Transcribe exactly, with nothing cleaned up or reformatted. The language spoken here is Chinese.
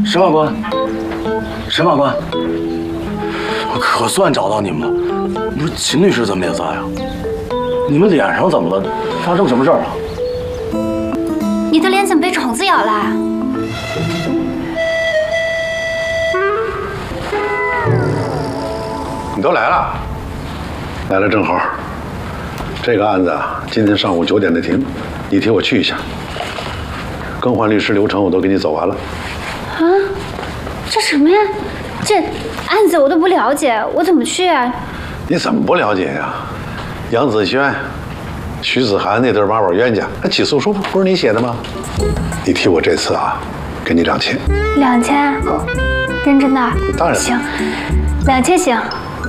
沈法官，沈法官，我可算找到你们了。不是秦律师怎么也在啊？你们脸上怎么了？发生什么事儿了？ 你的脸怎么被虫子咬了？ 你都来了，来了正好。这个案子啊，今天上午九点得庭，你替我去一下。更换律师流程我都给你走完了。 啊，这什么呀？这案子我都不了解，我怎么去啊？ 你怎么不了解呀？杨子轩、徐子涵那对妈宝冤家，那起诉书不是你写的吗？你替我这次啊，给你两千。 两千？认真的？ 当然。 行，两千行。